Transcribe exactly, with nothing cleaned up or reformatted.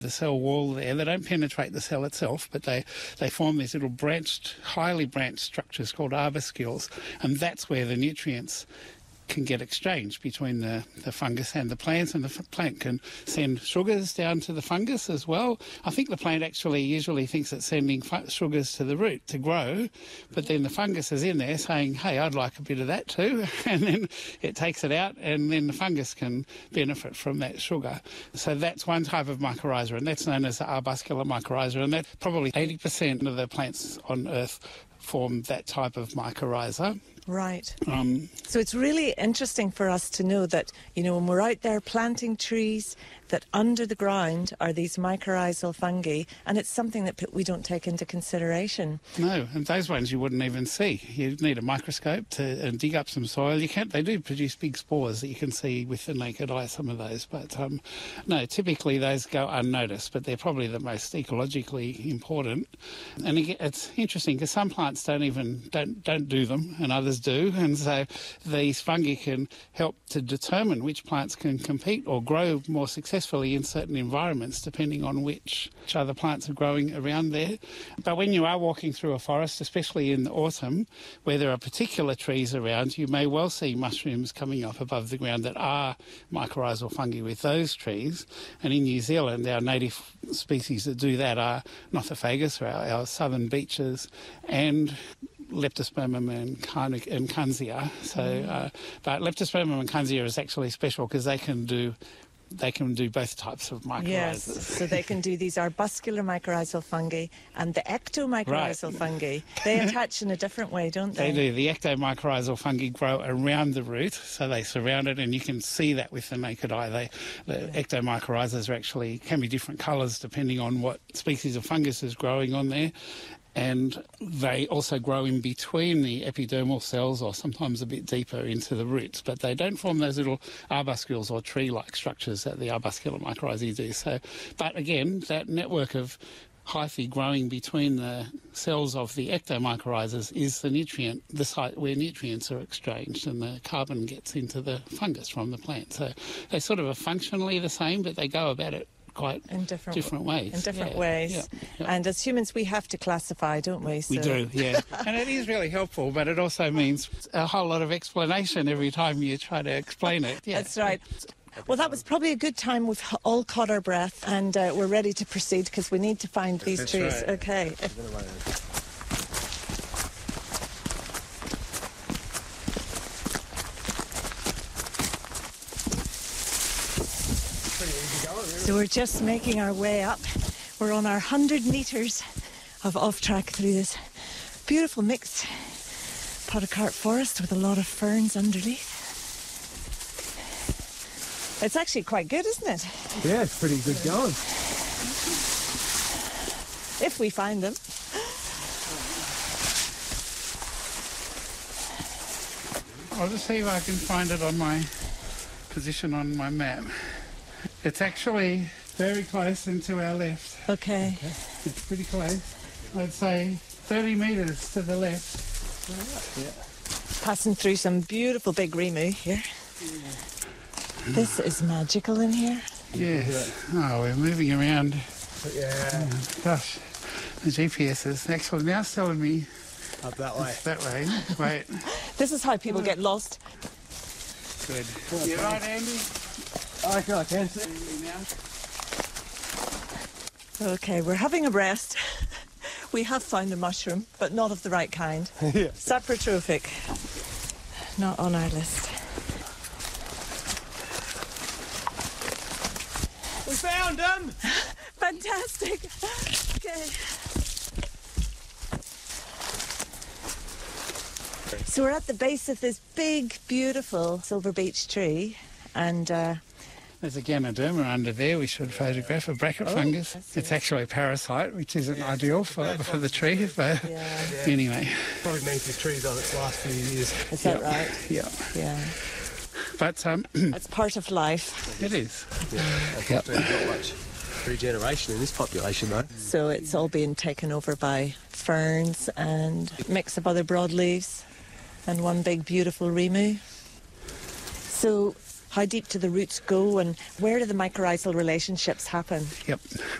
the cell wall there. They don't penetrate the cell itself, but they, they form these little branched, highly branched structures called arbuscules, and that's where the nutrients can get exchanged between the, the fungus and the plants, and the f- plant can send sugars down to the fungus as well. I think the plant actually usually thinks it's sending fu- sugars to the root to grow, but then the fungus is in there saying, hey, I'd like a bit of that too, and then it takes it out, and then the fungus can benefit from that sugar. So that's one type of mycorrhiza, and that's known as the arbuscular mycorrhiza, and that's probably eighty percent of the plants on Earth form that type of mycorrhiza. Right. Um, so it's really interesting for us to know that, you know, when we're out there planting trees, that under the ground are these mycorrhizal fungi, and it's something that we don't take into consideration. No, and those ones you wouldn't even see. You need a microscope to and dig up some soil. You can't. They do produce big spores that you can see with the naked eye, some of those. But um, no, typically those go unnoticed, but they're probably the most ecologically important. And it's interesting because some plants don't even don't don't do them, and others do, and so these fungi can help to determine which plants can compete or grow more successfully in certain environments, depending on which, which other plants are growing around there. But when you are walking through a forest, especially in the autumn, where there are particular trees around, you may well see mushrooms coming up above the ground that are mycorrhizal fungi with those trees. And in New Zealand, our native species that do that are Nothofagus, or our, our southern beeches, and Leptospermum and, Carnic- and Kunzia. So, uh, but Leptospermum and Kunzia is actually special because they can do they can do both types of mycorrhizas. Yes, so they can do these arbuscular mycorrhizal fungi and the ectomycorrhizal right. fungi. They attach in a different way, don't they? They do. The ectomycorrhizal fungi grow around the root, so they surround it, and you can see that with the naked eye. They, the yeah. ectomycorrhizas are actually can be different colours depending on what species of fungus is growing on there. And they also grow in between the epidermal cells, or sometimes a bit deeper into the roots, but they don't form those little arbuscules or tree-like structures that the arbuscular mycorrhizae do. So, but again, that network of hyphae growing between the cells of the ectomycorrhizas is the nutrient, the site where nutrients are exchanged, and the carbon gets into the fungus from the plant. So they sort of are functionally the same, but they go about it quite in different, different ways. In different yeah, ways. Yeah, yeah. And as humans, we have to classify, don't we? So. We do, yeah. And it is really helpful, but it also means a whole lot of explanation every time you try to explain it. Yeah. That's right. Well, that was probably a good time. We've all caught our breath, and uh, we're ready to proceed because we need to find these That's trees. Right. Okay. So we're just making our way up. We're on our one hundred metres of off-track through this beautiful mixed podocarp forest with a lot of ferns underneath. It's actually quite good, isn't it? Yeah, it's pretty good going. If we find them. I'll just see if I can find it on my position on my map. It's actually very close and to our left. Okay. okay. It's pretty close. I'd say thirty metres to the left. Yeah. Passing through some beautiful big rimu here. Yeah. This is magical in here. Yes. Oh, we're moving around. Yeah. Oh, gosh. The G P S is actually now telling me... Up that way. That way. Wait. This is how people get lost. Good. You right, Andy? I reckon I can see now. Okay, we're having a rest. We have found a mushroom, but not of the right kind. Yeah. Saprotrophic. Not on our list. We found them! Fantastic. Okay. So we're at the base of this big, beautiful silver beech tree, and uh, there's a Ganoderma under there we should photograph, a bracket oh, fungus. It's actually a parasite, which isn't yeah, ideal for, for the tree, but yeah. anyway. Probably means the tree's on its last few years. Is that yep. right? Yeah. Yeah. But um, it's part of life. It is. Yeah. Unfortunately, yep. not much regeneration in this population, though. So it's all being taken over by ferns and a mix of other broadleaves and one big beautiful rimu. So How deep do the roots go and where do the mycorrhizal relationships happen? Yep.